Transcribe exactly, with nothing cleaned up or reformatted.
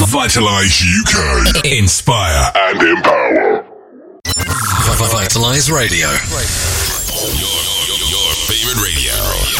Vitalize U K. Inspire and empower. Vitalize Radio. Your, your, your favorite radio.